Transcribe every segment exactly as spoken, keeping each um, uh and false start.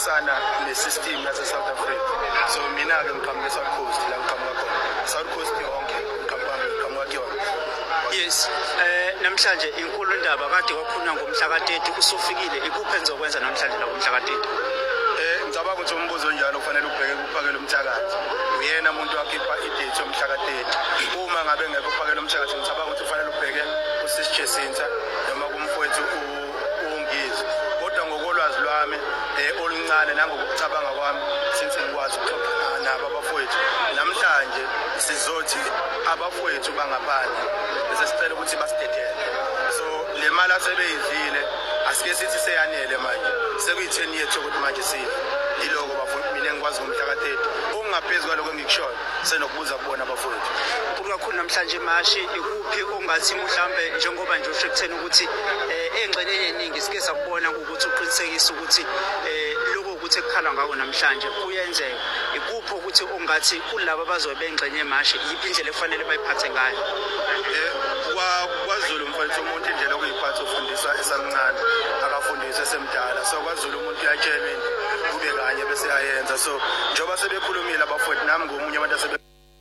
ihambisana nesystem yase South Africa. So mina ke ngiqhamuka South Coast la ngiqhamuka khona. South Coast yonke ngiqhamuka ngiqhamuka kuyona. Yes, eh namhlanje inkulu ndaba kade kwakhona ngomhla ka-thirty usufikile ikuphi enizokwenza namhlanje la ngomhla ka-thirty? Eh ngicabanga ukuthi umbuzo njalo kufanele ubheke kuphakela umthakathi. Uyena umuntu wakhipha i-date yomhla ka-thirty. Uma ngabe ngeke uphakela umthakathi ngicabanga ukuthi kufanele ubheke uSisi Jacinta noma kumfowethu uNgizo. Kodwa ngokolwazi lwami eh oluncane nangokucabanga kwami since ngikwazi ukuxoxa nabo abafowethu namhlanje sizothi abafowethu bangaphandle bese sicela ukuthi basidedele. So le mali asebeyidlile asike sithi seyanele manje sekuyi ten years ukuthi manje sidle iloko bafowethu mina ngikwazi ngomhla ka-thirty okungaphezulu kwaloko engikushona senokubuza kubona abafowethu. Kakhulu namhlanje mashi ikuphi ongathi mhlambe njengoba nje usho ekutheni ukuthi eh engxenye eningi sike sakubona ukuthi uqinisekisa ukuthi eh lokho ukuthi ekukhala ngako namhlanje kuyenzeka ikuphi ukuthi ongathi kulabo abazobe engxenye mashi yipi indlela efanele bayiphathe ngayo? Eh kwaZulu mfowethu umuntu indlela okuyiphatha ufundiswa esamncane akafundiswa esemdala. So kwaZulu umuntu uyatshelwa into kube kanye bese ayenza. So njoba sebekhulumile abafowethu nami ngomunye abantu asebe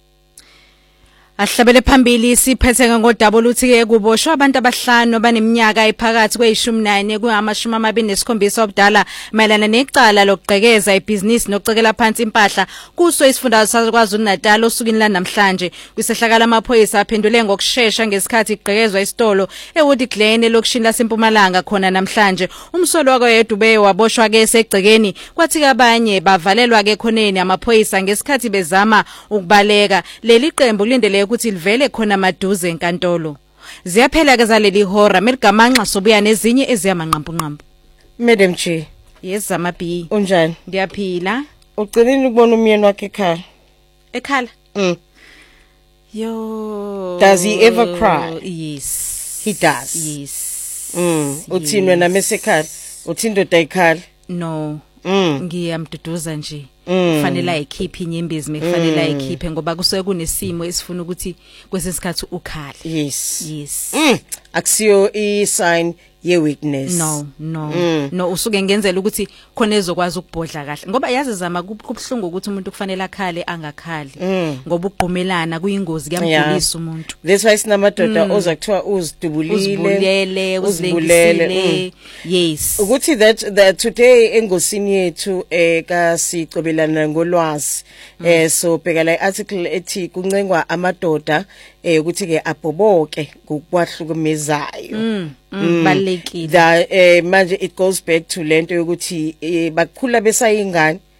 Ahlabele phambili siphetheke ngodaba oluthi ke kuboshwa abantu abahlanu abaneminyaka ephakathi kweyishumi nane kungamashumi amabili nesikhombisa obudala mayelana necala lokugqekeza ibhizinisi nokucekela phansi impahla kuso isifundazwe saKwaZulu Natal osukini la namhlanje. Kwisehlakala amaphoyisa aphendule ngokusheshsha ngesikhathi igqekezwa isitolo eWood Glen elokishini laseMpumalanga khona namhlanje. Umsolo wakwaYedube waboshwa ke esegcekeni kwathi abanye bavalelwa ke khoneni amaphoyisa ngesikhathi bezama ukubaleka. Leli qembu lindele ukuthi livele khona maduze enkantolo. Ziyaphela ke zaleli hora meligamanxa sobuya nezinye eziyamanqampu nqampu. Madam G. Yes Zama B. Unjani? Ndiyaphila. Uqinile ukubona umyeni wakhe ekhala? Ekhala? Mm. Yo. Does he ever cry? Yes. He does. Yes. Mm. Uthini wena mesekhala? Uthi indoda ayikhala? No. Mm. Ngiyamduduza nje. Mm. Kufanele ayikhiphe inyembezi mekufanele ayikhiphe ngoba kusuke kunesimo esifuna ukuthi kwesesikhathi ukhala. Yes. Yes. Mm. Akusiyo i sign ye weakness. No, no. Mm. No usuke ngenzela ukuthi khona ezokwazi ukubhodla kahle. Ngoba yazi Zama kubhlungu ukuthi umuntu kufanele akhale angakhali. Mm. Ngoba ukugqumelana kuyingozi kuyamgulisa umuntu. That's why sinamadoda oza kuthiwa uzidubulile, uzibulele, uzilekisile. Yes. Ukuthi that that today engosini yethu eh ka sicobelana ngolwazi. Eh so bheka la article ethi kuncengwa amadoda eh ukuthi ke abhoboke ngokwahlukumezayo. Mm. Mm, balekile. Da eh manje it goes back to lento yokuthi bakhula besayingane